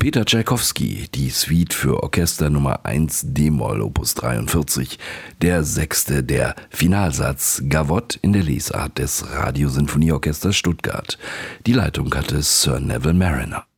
Peter Tschaikowski, die Suite für Orchester Nummer 1 d-Moll Opus 43, der 6., der Finalsatz Gavotte in der Lesart des Radiosinfonieorchesters Stuttgart. Die Leitung hatte Sir Neville Marriner.